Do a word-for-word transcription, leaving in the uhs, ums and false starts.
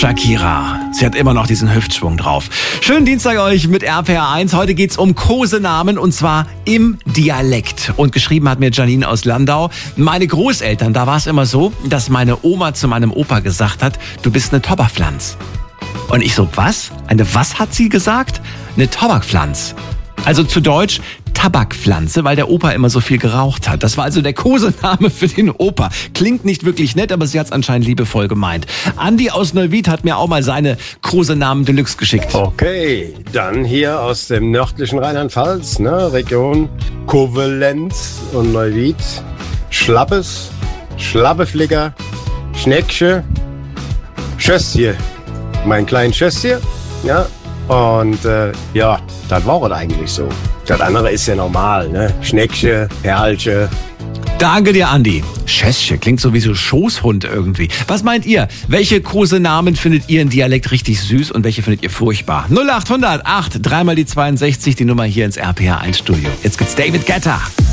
Shakira. Sie hat immer noch diesen Hüftschwung drauf. Schönen Dienstag euch mit R P R eins. Heute geht's um Kosenamen und zwar im Dialekt. Und geschrieben hat mir Janine aus Landau. Meine Großeltern, da war es immer so, dass meine Oma zu meinem Opa gesagt hat, du bist eine Tobakpflanz. Und ich so, was? Eine was hat sie gesagt? Eine Tobakpflanz. Also zu Deutsch Tabakpflanze, weil der Opa immer so viel geraucht hat. Das war also der Kosename für den Opa. Klingt nicht wirklich nett, aber sie hat es anscheinend liebevoll gemeint. Andi aus Neuwied hat mir auch mal seine Kosenamen Deluxe geschickt. Okay, dann hier aus dem nördlichen Rheinland-Pfalz, ne, Region Koblenz und Neuwied. Schlappes, Schlappeflicker, Schneckche, Schösschen. Mein kleines Schösschen, ja. Und äh, ja, das war es eigentlich so. Das andere ist ja normal, ne? Schneckche, Perlche. Danke dir, Andi. Schässchen klingt so wie so Schoßhund irgendwie. Was meint ihr? Welche Kosenamen findet ihr im Dialekt richtig süß und welche findet ihr furchtbar? null acht hundert acht, dreimal die zweiundsechzig, die Nummer hier ins R P R eins Studio. Jetzt gibt's David Guetta.